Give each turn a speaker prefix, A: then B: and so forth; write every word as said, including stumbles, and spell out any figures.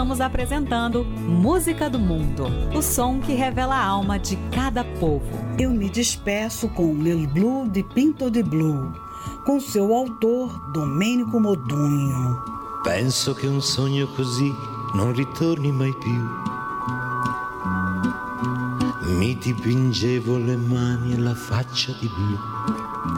A: estamos apresentando Música do Mundo, o som que revela a alma de cada povo.
B: Eu me despeço com Lil Blue de Pinto de Blue, com seu autor Domenico Modugno.
C: Penso che un sogno così non ritorni mai più. Mi dipingevo le mani e la faccia di blu.